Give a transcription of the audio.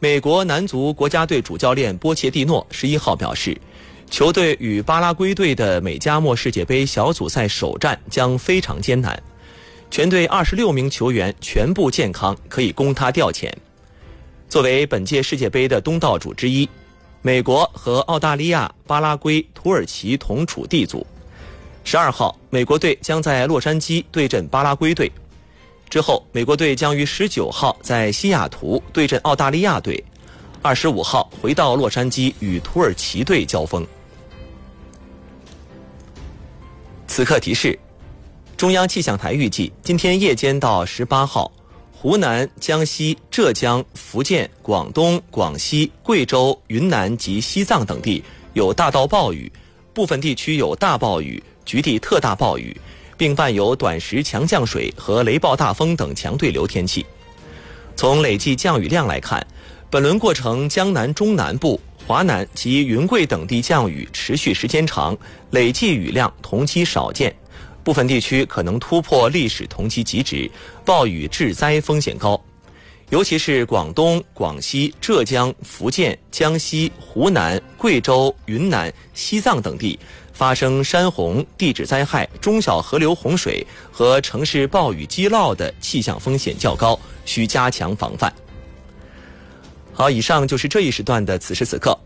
美国男足国家队主教练波切蒂诺11号表示，球队与巴拉圭队的美加墨世界杯小组赛首战将非常艰难，全队26名球员全部健康，可以供他调遣。作为本届世界杯的东道主之一，美国和澳大利亚、巴拉圭、土耳其同处 D 组。12号，美国队将在洛杉矶对阵巴拉圭队。之后，美国队将于19号在西雅图对阵澳大利亚队，25号回到洛杉矶与土耳其队交锋。此刻提示：中央气象台预计，今天夜间到18号，湖南、江西、浙江、福建、广东、广西、贵州、云南及西藏等地有大到暴雨，部分地区有大暴雨、局地特大暴雨，并伴有短时强降水和雷暴大风等强对流天气。从累计降雨量来看，本轮过程江南中南部、华南及云贵等地降雨持续时间长，累计雨量同期少见，部分地区可能突破历史同期极值，暴雨致灾风险高。尤其是广东、广西、浙江、福建、江西、湖南、贵州、云南、西藏等地发生山洪、地质灾害、中小河流洪水和城市暴雨积涝的气象风险较高，需加强防范。好，以上就是这一时段的此时此刻。